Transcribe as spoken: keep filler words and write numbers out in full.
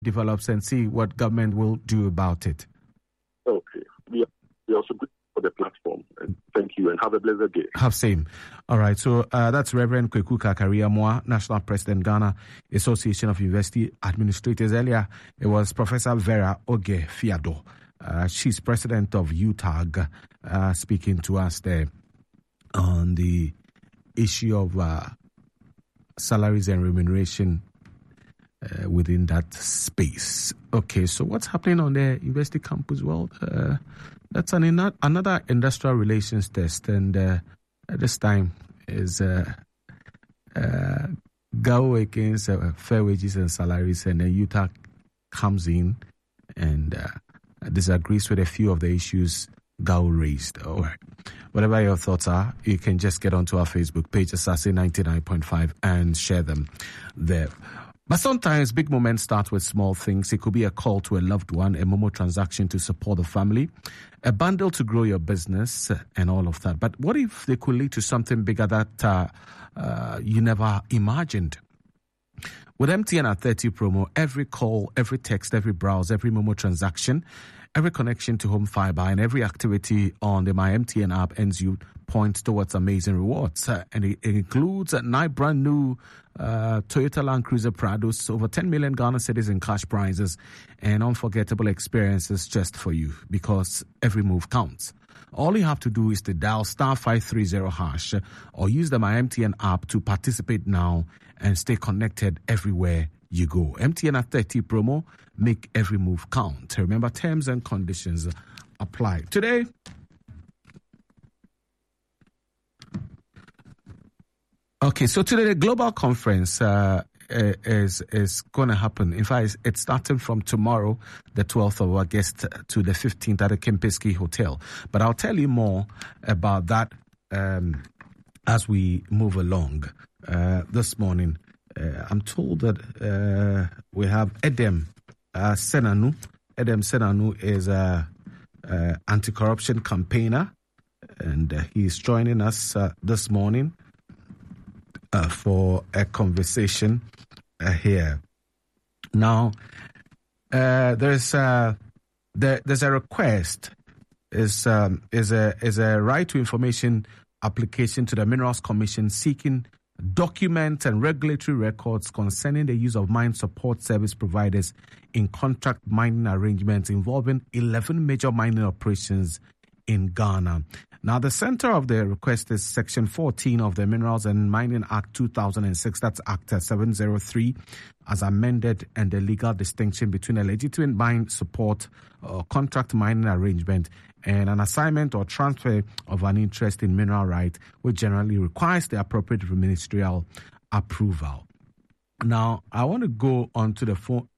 develops and see what government will do about it. Okay. We are, we are also good for the platform. And thank you and have a blessed day. Have same. All right. So uh, that's Reverend Kweku Kakari-Amoah, National President, Ghana Association of University Administrators. Earlier, it was Professor Vera Oge-Fiado. Uh, she's president of U T A G, uh, speaking to us there on the issue of uh, salaries and remuneration uh, within that space. Okay, so what's happening on the University campus? Well, uh, that's an in- another industrial relations test, and uh, at this time is uh, uh, G A O against uh, fair wages and salaries, and then U T A G comes in and uh, disagrees with a few of the issues G A O raised. All right. Whatever your thoughts are, you can just get onto our Facebook page, Asase ninety-nine point five, and share them there. But sometimes big moments start with small things. It could be a call to a loved one, a Momo transaction to support the family, a bundle to grow your business, and all of that. But what if they could lead to something bigger that uh, uh, you never imagined? With M T N at thirty promo, every call, every text, every browse, every Momo transaction, every connection to home fiber, and every activity on the My M T N app ends you points towards amazing rewards. Uh, and it, it includes uh, nine brand new uh, Toyota Land Cruiser Prados, over ten million Ghana cedis in cash prizes, and unforgettable experiences just for you, because every move counts. All you have to do is to dial star five three zero hash or use the My M T N app to participate now and stay connected everywhere you go. M T N at thirty promo, make every move count. Remember, terms and conditions apply. Today, okay, so today the global conference uh, is is going to happen. In fact, it's starting from tomorrow, the twelfth of August, to the fifteenth at the Kempinski Hotel. But I'll tell you more about that um, as we move along. Uh, this morning, uh, I'm told that uh, we have Edem uh, Senanu. Edem Senanu is a, a anti-corruption campaigner, and uh, he's joining us uh, this morning uh, for a conversation uh, here. Now, uh, there's a there, there's a request is um, is a is a right to information application to the Minerals Commission seeking documents and regulatory records concerning the use of mine support service providers in contract mining arrangements involving eleven major mining operations in Ghana. Now, the center of the request is Section fourteen of the Minerals and Mining Act two thousand six, that's Act seven oh three, as amended, and the legal distinction between a legitimate mine support or contract mining arrangement and an assignment or transfer of an interest in mineral right, which generally requires the appropriate ministerial approval. Now, I want to go onto the phone